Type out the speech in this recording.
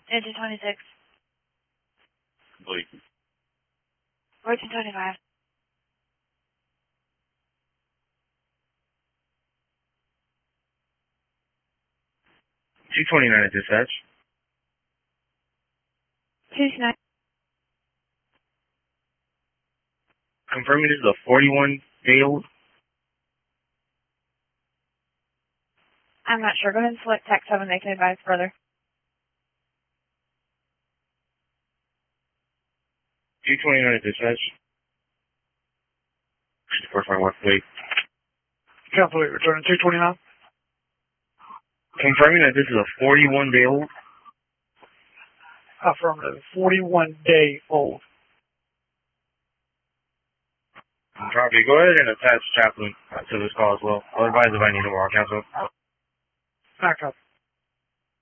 Engine 26. Complete. 1425. 229 at dispatch. 229. Confirming this is a 41-day-old. I'm not sure. Go ahead and select Tech 7. They can advise further. 229 at dispatch. 451, complete. Complete. Returning 229. Confirming that this is a 41-day-old. Affirmative. 41-day-old. Copy. Go ahead and attach chaplain to this call as well. I'll advise if I need to walk out. Back up.